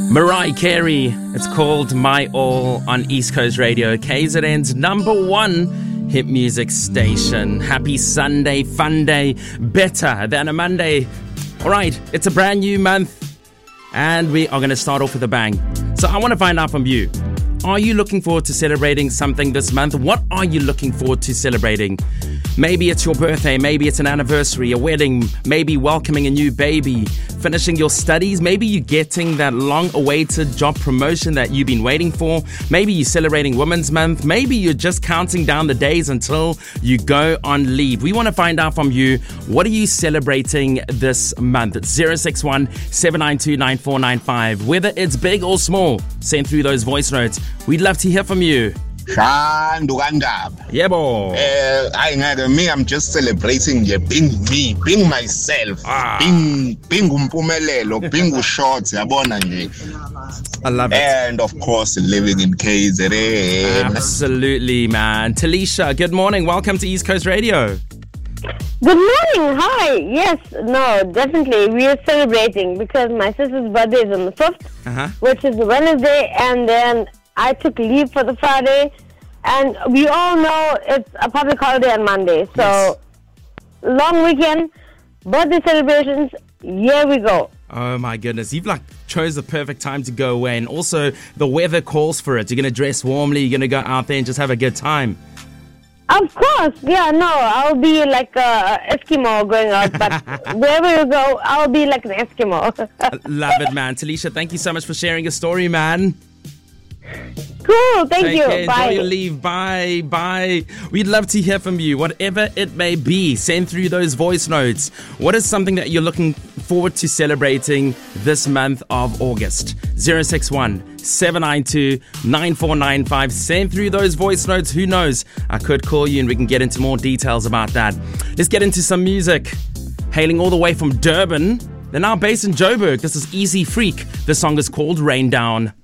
Mariah Carey, it's called My All on East Coast Radio, KZN's #1 hit music station. Happy Sunday, fun day, better than a Monday. All right, it's a brand new month and we are going to start off with a bang. So I want to find out from you. Are you looking forward to celebrating something this month? What are you looking forward to celebrating? Maybe it's your birthday, maybe it's an anniversary, a wedding, maybe welcoming a new baby, finishing your studies, maybe you're getting that long-awaited job promotion that you've been waiting for, maybe you're celebrating Women's Month, maybe you're just counting down the days until you go on leave. We want to find out from you, what are you celebrating this month? It's 061-792-9495. Whether it's big or small, send through those voice notes. We'd love to hear from you. Yeah, boy. I'm just celebrating being me, being myself, being umpumelelo, being short. I love it. And of course, living in KZN. Absolutely, man. Talisha, good morning. Welcome to East Coast Radio. Good morning. Hi. Yes, no, definitely. We are celebrating because my sister's birthday is on the 5th, which is Wednesday, and then I took leave for the Friday, and we all know it's a public holiday on Monday. So, yes. Long weekend, birthday celebrations, here we go. Oh my goodness, you've chose the perfect time to go away, and also the weather calls for it. You're going to dress warmly, you're going to go out there and just have a good time. Of course, yeah, no, I'll be like an Eskimo going out, but wherever you go, I'll be like an Eskimo. Love it, man. Talisha, thank you so much for sharing your story, man. Cool, thank you. Care. Bye. Enjoy your leave. Bye. We'd love to hear from you, whatever it may be. Send through those voice notes. What is something that you're looking forward to celebrating this month of August? 061-792-9495. Send through those voice notes. Who knows? I could call you and we can get into more details about that. Let's get into some music. Hailing all the way from Durban. They're now based in Joburg. This is Easy Freak. The song is called Rain Down.